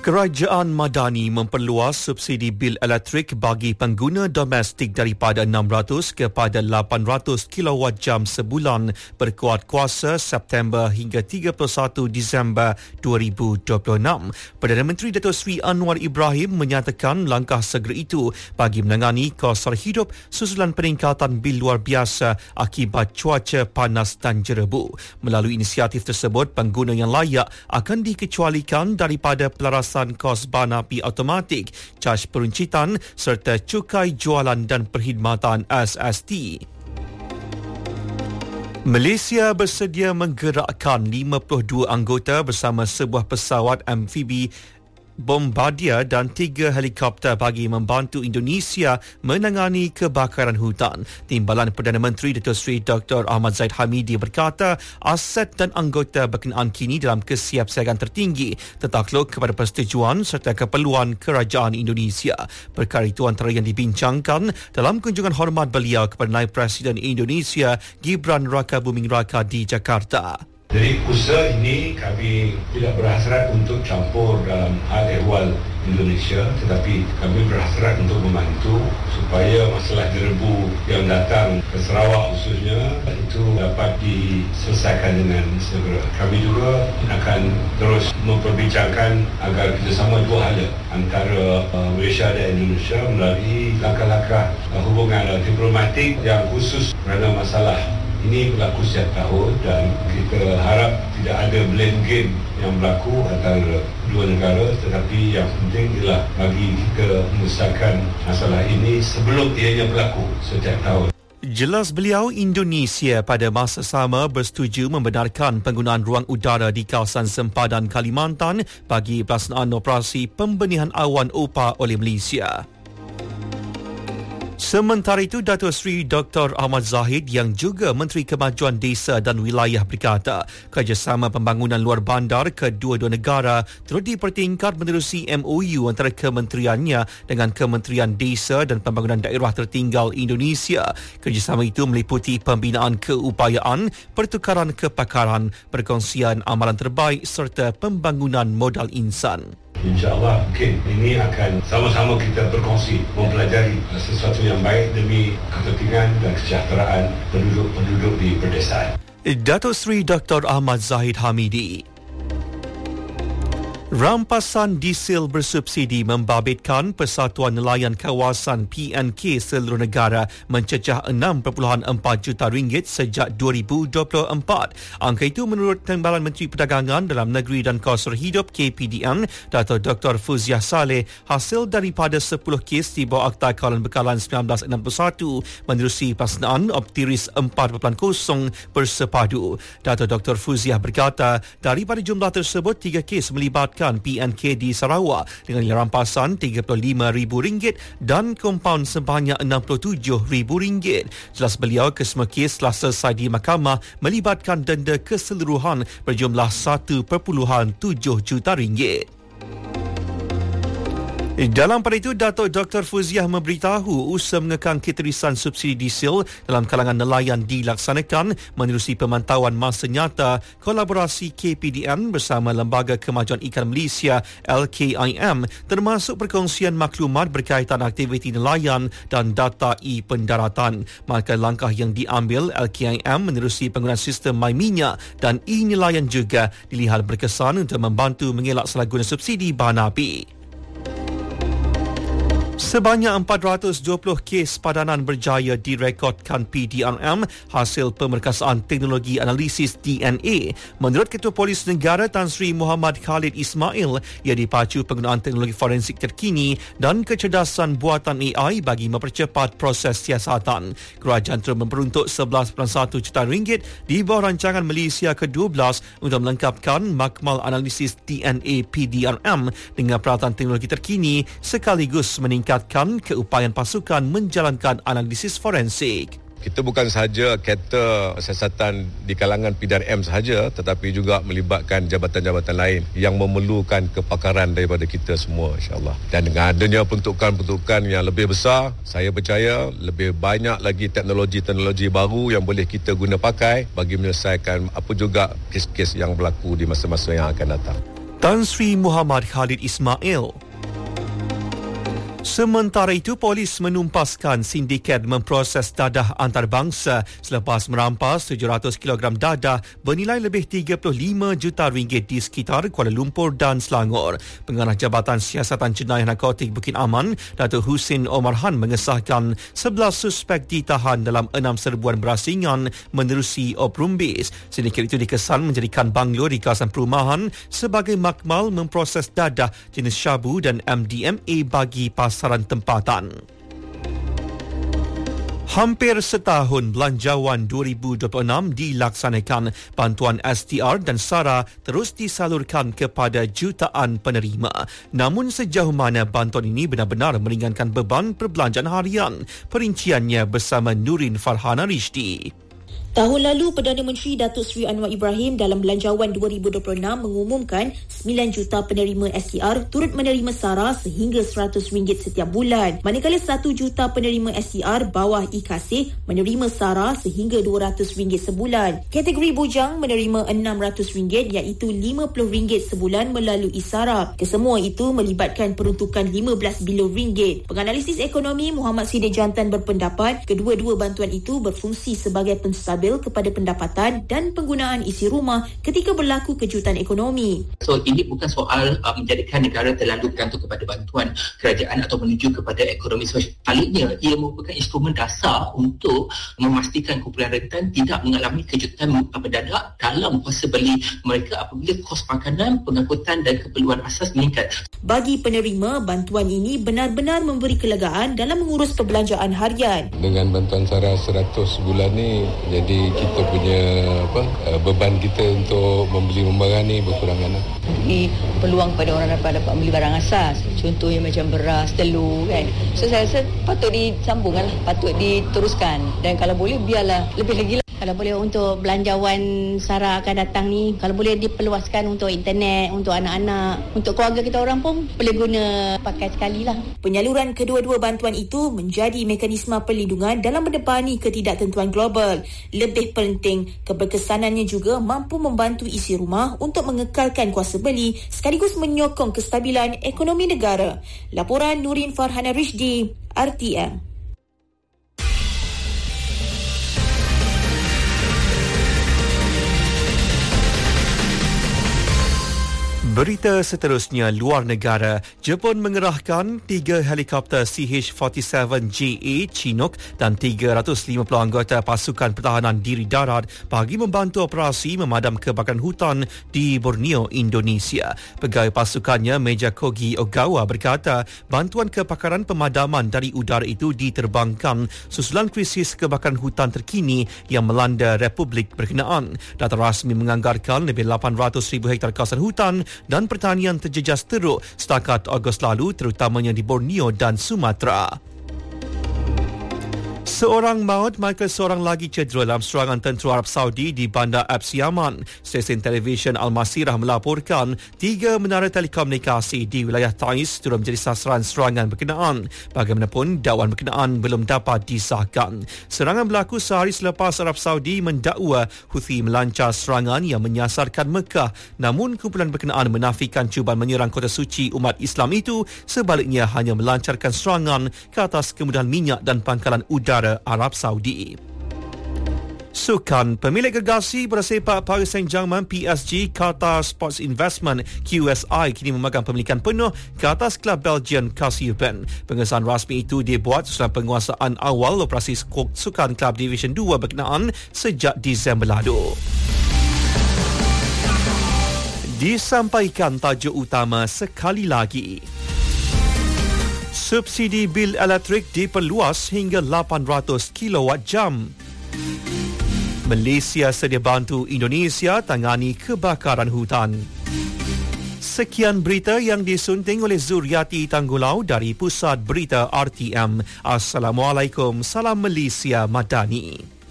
Kerajaan Madani memperluas subsidi bil elektrik bagi pengguna domestik daripada 600 kepada 800 kWh sebulan berkuat kuasa September hingga 31 Disember 2026. Perdana Menteri Datuk Seri Anwar Ibrahim menyatakan langkah segera itu bagi menangani kos hidup susulan peningkatan bil luar biasa akibat cuaca panas dan jerebu. Melalui inisiatif tersebut, pengguna yang layak akan dikecualikan daripada pelarasan kos bahan api automatik, caj peruncitan serta cukai jualan dan perkhidmatan SST. Malaysia bersedia menggerakkan 52 anggota bersama sebuah pesawat amfibi Bombardier dan 3 helikopter bagi membantu Indonesia menangani kebakaran hutan. Timbalan Perdana Menteri Datuk Seri Dr. Ahmad Zahid Hamidi berkata aset dan anggota berkenaan kini dalam kesiapsiagaan tertinggi tertakluk kepada persetujuan serta keperluan kerajaan Indonesia. Perkara itu antara yang dibincangkan dalam kunjungan hormat beliau kepada Naib Presiden Indonesia Gibran Rakabuming Raka di Jakarta. Jadi usaha ini kami tidak berhasrat untuk campur dalam hal ehwal Indonesia, tetapi kami berhasrat untuk membantu supaya masalah jerebu yang datang ke Sarawak khususnya itu dapat diselesaikan dengan segera. Kami juga akan terus memperbincangkan agar kerjasama dua hala antara Malaysia dan Indonesia melalui langkah-langkah hubungan diplomatik yang khusus kerana masalah ini berlaku setiap tahun dan kita harap tidak ada blame game yang berlaku antara dua negara, tetapi yang penting ialah bagi kita menyelesaikan masalah ini sebelum ianya berlaku setiap tahun. Jelas beliau, Indonesia pada masa sama bersetuju membenarkan penggunaan ruang udara di kawasan sempadan Kalimantan bagi pelaksanaan operasi pembenihan awan OPA oleh Malaysia. Sementara itu, Datuk Seri Dr. Ahmad Zahid yang juga Menteri Kemajuan Desa dan Wilayah berkata, kerjasama pembangunan luar bandar kedua-dua negara turut dipertingkat menerusi MOU antara kementeriannya dengan Kementerian Desa dan Pembangunan Daerah Tertinggal Indonesia. Kerjasama itu meliputi pembinaan keupayaan, pertukaran kepakaran, perkongsian amalan terbaik serta pembangunan modal insan. InsyaAllah mungkin ini akan sama-sama kita berkongsi mempelajari sesuatu yang baik demi kepentingan dan kesejahteraan penduduk-penduduk di perdesaan. Datuk Seri Dr. Ahmad Zahid Hamidi. Rampasan diesel bersubsidi membabitkan Persatuan Nelayan Kawasan PNK seluruh negara mencecah 6.4 juta ringgit sejak 2024. Angka itu menurut Timbalan Menteri Perdagangan Dalam Negeri dan Kos Hidup KPDN, Dato' Dr. Fuziah Saleh, hasil daripada 10 kes di bawah Akta Kawalan Bekalan 1961 menerusi pelaksanaan Optiris 4.0 bersepadu. Dato' Dr. Fuziah berkata, daripada jumlah tersebut 3 kes melibatkan PNK di Sarawak dengan rampasan RM35,000 dan kompaun sebanyak RM67,000. Jelas beliau, kesemua kes telah selesai di mahkamah melibatkan denda keseluruhan berjumlah RM1.7 juta. Dalam pada itu, Datuk Dr. Fuziah memberitahu usaha mengekang ketirisan subsidi diesel dalam kalangan nelayan dilaksanakan menerusi pemantauan masa nyata kolaborasi KPDN bersama Lembaga Kemajuan Ikan Malaysia LKIM, termasuk perkongsian maklumat berkaitan aktiviti nelayan dan data e-pendaratan. Maka langkah yang diambil LKIM menerusi penggunaan sistem MyMinyak dan e-nelayan juga dilihat berkesan untuk membantu mengelak salah guna subsidi bahan api. Sebanyak 420 kes padanan berjaya direkodkan PDRM hasil pemerkasaan teknologi analisis DNA. Menurut Ketua Polis Negara Tan Sri Muhammad Khalid Ismail, ia dipacu penggunaan teknologi forensik terkini dan kecerdasan buatan AI bagi mempercepat proses siasatan. Kerajaan terus memperuntuk 11.1 juta ringgit di bawah rancangan Malaysia ke-12 untuk melengkapkan makmal analisis DNA PDRM dengan peralatan teknologi terkini sekaligus meningkatkan keupayaan pasukan menjalankan analisis forensik. Kita bukan sahaja kata siasatan di kalangan PDRM sahaja, tetapi juga melibatkan jabatan-jabatan lain yang memerlukan kepakaran daripada kita semua, insyaAllah. Dan dengan adanya peruntukan-peruntukan yang lebih besar, saya percaya lebih banyak lagi teknologi-teknologi baru yang boleh kita guna pakai bagi menyelesaikan apa juga kes-kes yang berlaku di masa-masa yang akan datang. Tan Sri Muhammad Khalid Ismail. Sementara itu, polis menumpaskan sindiket memproses dadah antarabangsa selepas merampas 700 kg dadah bernilai lebih 35 juta ringgit di sekitar Kuala Lumpur dan Selangor. Pengarah Jabatan Siasatan Jenayah Narkotik Bukit Aman, Datuk Husin Omar Han mengesahkan 11 suspek ditahan dalam 6 serbuan berasingan menerusi Oprumbis. Sindiket itu dikesan menjadikan banglo di kawasan perumahan sebagai makmal memproses dadah jenis syabu dan MDMA bagi pasaran tempatan. Hampir setahun Belanjawan 2026 dilaksanakan, bantuan STR dan SARA terus disalurkan kepada jutaan penerima. Namun sejauh mana bantuan ini benar-benar meringankan beban perbelanjaan harian? Perinciannya bersama Nurin Farhana Rishdi. Tahun lalu, Perdana Menteri Datuk Seri Anwar Ibrahim dalam Belanjawan 2026 mengumumkan 9 juta penerima STR turut menerima SARA sehingga RM100 setiap bulan. Manakala 1 juta penerima STR bawah IKASih menerima SARA sehingga RM200 sebulan. Kategori bujang menerima RM600 iaitu RM50 sebulan melalui SARA. Kesemua itu melibatkan peruntukan RM15 bilion. Penganalisis ekonomi Muhammad Siddiq Jantan berpendapat kedua-dua bantuan itu berfungsi sebagai penstabil kepada pendapatan dan penggunaan isi rumah ketika berlaku kejutan ekonomi. So ini bukan soal menjadikan negara terlalu bergantung kepada bantuan kerajaan atau menuju kepada ekonomi sosial. Sebaliknya, ia merupakan instrumen dasar untuk memastikan kumpulan rentan tidak mengalami kejutan mendadak dalam kuasa beli mereka apabila kos makanan, pengangkutan dan keperluan asas meningkat. Bagi penerima, bantuan ini benar-benar memberi kelegaan dalam mengurus perbelanjaan harian. Dengan bantuan SARA 100 bulan ni, jadi kita punya beban kita untuk membeli barang ni berkurangan. Beri peluang kepada orang dapat beli barang asas, contohnya macam beras, telur kan. So saya rasa patut disambungkan, patut diteruskan, dan kalau boleh biarlah lebih lagi lah. Kalau boleh untuk belanjawan SARA akan datang ni, kalau boleh diperluaskan untuk internet, untuk anak-anak, untuk keluarga kita orang pun boleh guna pakai sekali lah. Penyaluran kedua-dua bantuan itu menjadi mekanisme perlindungan dalam mendepani ketidaktentuan global. Lebih penting, keberkesanannya juga mampu membantu isi rumah untuk mengekalkan kuasa beli sekaligus menyokong kestabilan ekonomi negara. Laporan Nurin Farhana Rishdi, RTM. Berita seterusnya, luar negara. Jepun mengerahkan 3 helikopter CH-47JA Chinook dan 350 anggota pasukan pertahanan diri darat bagi membantu operasi memadam kebakaran hutan di Borneo, Indonesia. Pegawai pasukannya, Major Kogi Ogawa, berkata bantuan kebakaran pemadaman dari udara itu diterbangkan susulan krisis kebakaran hutan terkini yang melanda Republik berkenaan. Data rasmi menganggarkan lebih 800,000 hektar kawasan hutan dan pertanian terjejas teruk setakat Ogos lalu, terutamanya di Borneo dan Sumatera. Seorang maut, maka seorang lagi cedera dalam serangan tentera Arab Saudi di Bandar Abs Yaman. Stesen televisyen Al-Masirah melaporkan 3 menara telekomunikasi di wilayah Taiz turut menjadi sasaran serangan berkenaan. Bagaimanapun, dakwaan berkenaan belum dapat disahkan. Serangan berlaku sehari selepas Arab Saudi mendakwa Houthi melancar serangan yang menyasarkan Mekah. Namun, kumpulan berkenaan menafikan cuban menyerang kota suci umat Islam itu, sebaliknya hanya melancarkan serangan ke atas kemudahan minyak dan pangkalan udara Arab Saudi. Sukan, pemilik gergasi bola sepak Paris Saint-Germain PSG, Qatar Sports Investment QSI, kini memegang pemilikan penuh ke atas klub Belgian Kassiepen. Pengesahan rasmi itu dibuat sesudah penguasaan awal operasi sukan klub Division 2 berkenaan sejak Disember lalu. Disampaikan tajuk utama sekali lagi. Subsidi bil elektrik diperluas hingga 800 kWh. Malaysia sedia bantu Indonesia tangani kebakaran hutan. Sekian berita yang disunting oleh Zuriati Tanggulau dari Pusat Berita RTM. Assalamualaikum, salam Malaysia Madani.